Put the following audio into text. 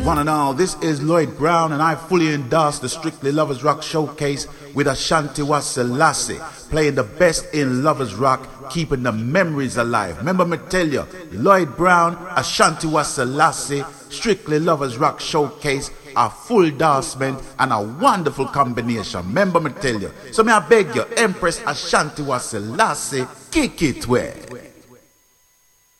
one and all, this is Lloyd Brown, and I fully endorse the Strictly Lovers Rock Showcase with Ashanti Was Selassie, playing the best in Lovers Rock, keeping the memories alive. Remember me tell you, Lloyd Brown, Ashanti Was Selassie, Strictly Lovers Rock Showcase, a full endorsement and a wonderful combination. Remember me tell you. So me I beg you, Empress Ashanti Was Selassie, kick it well.